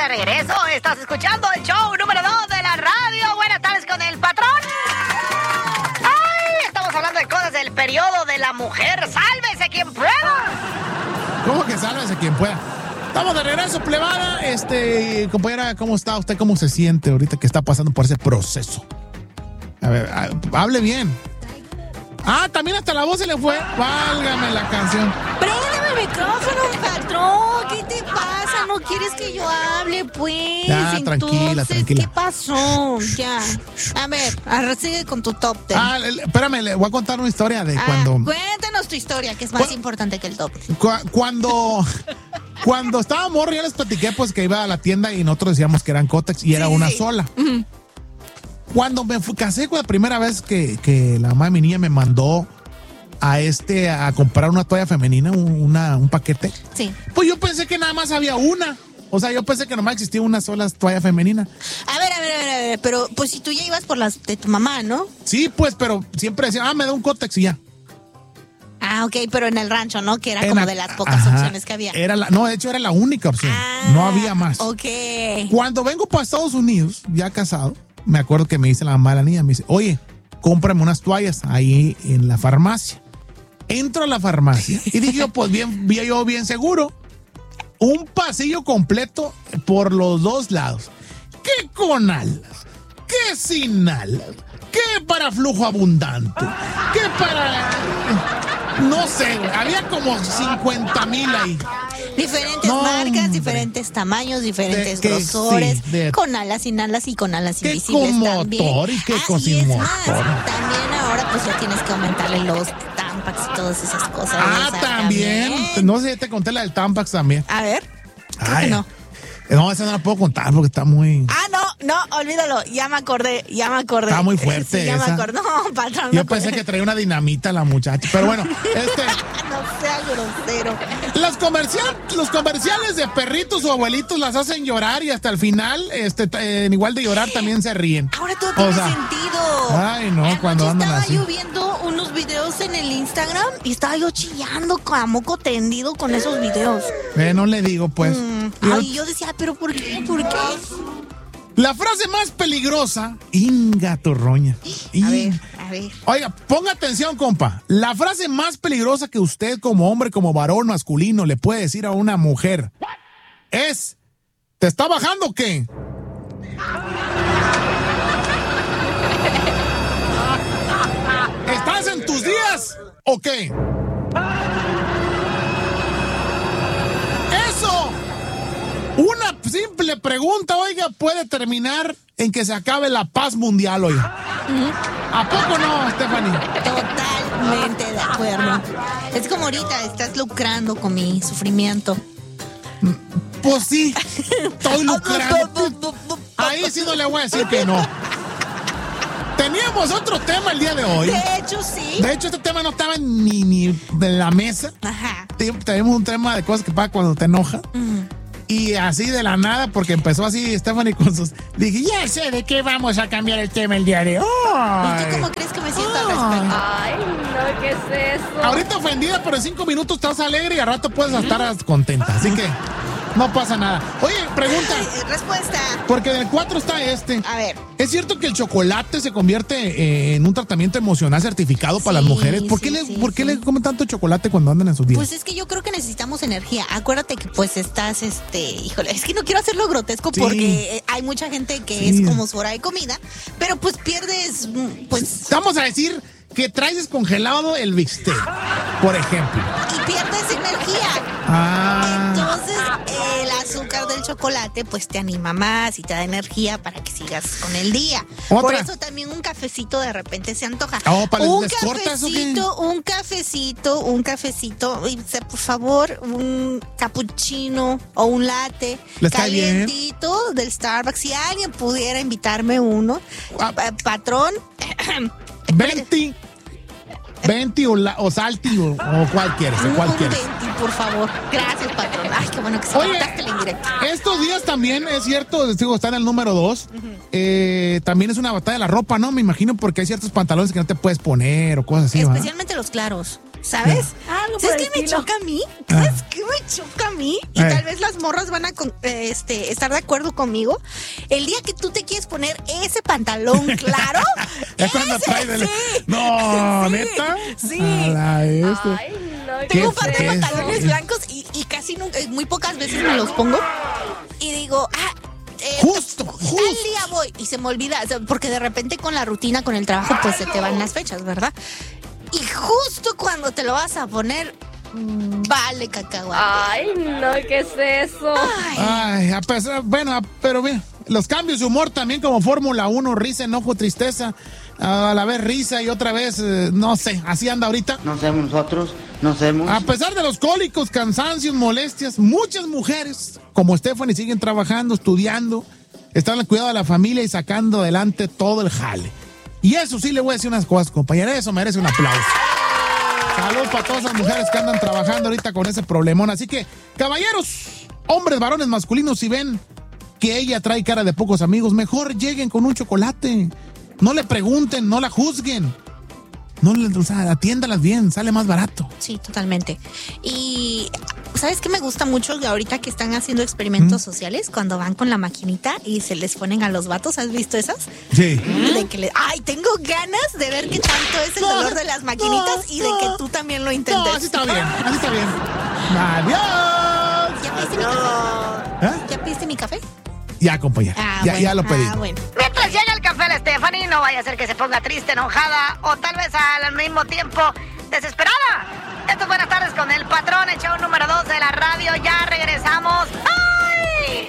de regreso. Estás escuchando el show número 2 de la radio. Buenas tardes con el patrón. ¡Ay! Estamos hablando de cosas del periodo de la mujer. ¡Sálvese quien pueda! ¿Cómo que sálvese quien pueda? Estamos de regreso, plebada. Compañera, ¿cómo está usted? ¿Cómo se siente ahorita que está pasando por ese proceso? A ver, hable bien. También hasta la voz se le fue. Válgame la canción. Préndeme el micrófono, patrón. ¿Qué te pasa? ¿No quieres que yo hable, pues? Ya, tranquila. ¿Qué pasó? Ya. A ver, sigue con tu top 10. Espérame, le voy a contar una historia de cuando... Cuéntanos tu historia, que es más importante que el top. Cuando estaba morro, ya les platiqué pues que iba a la tienda y nosotros decíamos que eran Kotex y era una sola. Uh-huh. Cuando me casé con la primera vez que la mamá de mi niña me mandó a comprar una toalla femenina, un paquete. Sí. Pues yo pensé que nada más había una. O sea, yo pensé que nomás existía una sola toalla femenina. A ver, pero pues si tú ya ibas por las de tu mamá, ¿no? Sí, pues, pero siempre decía, me da un Kotex y ya. Ok, pero en el rancho, ¿no? Que era como de las pocas opciones que había. De hecho era la única opción. No había más. Ok. Cuando vengo para Estados Unidos, ya casado, me acuerdo que me dice la mamá de la niña, me dice, oye, cómprame unas toallas ahí en la farmacia. Entro a la farmacia y dije yo, pues bien seguro. Un pasillo completo por los dos lados. ¿Qué con alas? ¿Qué sin alas? ¿Qué para flujo abundante? ¿Qué para...? No sé, había como 50,000 ahí. Diferentes marcas, diferentes tamaños, diferentes grosores, con alas, sin alas y con alas invisibles con también. Motor y qué con sin motor. También ahora pues ya tienes que aumentarle los Tampax y todas esas cosas. También. No sé si te conté la del Tampax también. A ver. No. No, esa no la puedo contar porque está muy... No, olvídalo. Ya me acordé. Está muy fuerte sí, ya esa. me acordé. No, patrón. Yo pensé que traía una dinamita la muchacha. Pero bueno, No sea grosero. Los comerciales de perritos o abuelitos las hacen llorar y hasta el final, igual de llorar, también se ríen. Ahora todo tiene sentido. Ay, no, cuando andan así. Estaba yo viendo unos videos en el Instagram y estaba yo chillando a moco tendido con esos videos. No le digo, pues. Yo decía, ¿pero por qué? ¿Por qué? La frase más peligrosa, Inga Torroña. A ver. Oiga, ponga atención, compa. La frase más peligrosa que usted como hombre, como varón masculino, le puede decir a una mujer es, ¿te está bajando o qué? ¿Estás en tus días o qué? Eso, una simple pregunta, oiga, puede terminar en que se acabe la paz mundial, oiga. ¿A poco no, Stephanie? Totalmente de acuerdo. Es como ahorita estás lucrando con mi sufrimiento. Pues sí, estoy lucrando. Ahí sí no le voy a decir que no. Teníamos otro tema el día de hoy. De hecho, sí. De hecho, este tema no estaba ni en la mesa. Ajá. Tenemos un tema de cosas que pasa cuando te enoja. Y así de la nada, porque empezó así Stephanie con sus... Dije, ya sé de qué vamos a cambiar el tema el día de hoy. ¿Y tú cómo crees que me siento al respecto? Ay, no, ¿qué es eso? Ahorita ofendida, pero en 5 minutos estás alegre y al rato puedes estar contenta. Así que no pasa nada. Oye, pregunta. Respuesta. Porque en el 4 está A ver. ¿Es cierto que el chocolate se convierte en un tratamiento emocional certificado para las mujeres? ¿Por qué le comen tanto chocolate cuando andan en sus días? Pues es que yo creo que necesitamos energía. Acuérdate que pues estás, híjole, es que no quiero hacerlo grotesco porque hay mucha gente que es como su hora de comida, pero pues pierdes, pues... Vamos a decir que traes descongelado el bistec, por ejemplo. Y pierdes energía. Entonces, el azúcar del chocolate pues te anima más y te da energía para que sigas con el día. Por eso también un cafecito de repente se antoja. Un cafecito, y, por favor, un cappuccino o un latte calientito del Starbucks. Si alguien pudiera invitarme uno, patrón. 20 o Salty o cuál quieres. ¿Cuál quieres? 20, por favor. Gracias, patrón. Ay, qué bueno que se cortaste la indirecta. Estos días también es cierto, está en el número 2. También es una batalla de la ropa, ¿no? Me imagino porque hay ciertos pantalones que no te puedes poner o cosas así. Especialmente los claros. ¿Sabes? ¿Sabes qué me choca a mí? ¿Sabes qué me choca a mí? Y tal vez las morras van a estar de acuerdo conmigo. El día que tú te quieres poner ese pantalón claro. Es cuando trae No, sí, ¿neta? Sí. Ay, no, tengo un par de pantalones blancos y casi nunca, muy pocas veces me los pongo. Y digo, justo. Tal día voy y se me olvida, porque de repente con la rutina, con el trabajo, pues se te van las fechas, ¿verdad? Y justo cuando te lo vas a poner, vale cacahuate. Ay, no, ¿qué es eso? Ay, a pesar, pero bien, los cambios de humor también como Fórmula 1, risa, enojo, tristeza, a la vez risa y otra vez, no sé, así anda ahorita. No sabemos nosotros, no sabemos. A pesar de los cólicos, cansancios, molestias, muchas mujeres como Stephanie siguen trabajando, estudiando, están al cuidado de la familia y sacando adelante todo el jale. Y eso sí le voy a decir unas cosas, compañera, eso merece un aplauso. Saludos para todas las mujeres que andan trabajando ahorita con ese problemón. Así que, caballeros, hombres, varones, masculinos, si ven que ella trae cara de pocos amigos, mejor lleguen con un chocolate. No le pregunten, no la juzguen. Atiéndalas bien, sale más barato. Sí, totalmente. Y ¿sabes qué me gusta mucho ahorita que están haciendo experimentos sociales? Cuando van con la maquinita y se les ponen a los vatos, ¿has visto esas? Sí. De que tengo ganas de ver qué tanto es el dolor de las maquinitas y de que tú también lo intentes. No, así está bien. Adiós. ¿Ya pediste mi café? ¿Ya pediste mi café? Ya, compañera. Ya lo pedí. Bueno. Mientras llega el café de Stephanie, no vaya a ser que se ponga triste, enojada o tal vez al mismo tiempo desesperada. Esto es Buenas Tardes con el Patrón, el show número 2 de la radio. Ya regresamos. ¡Ay!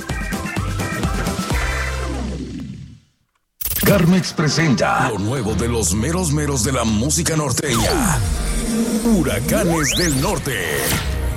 Carmex presenta lo nuevo de los meros meros de la música norteña. Huracanes del Norte.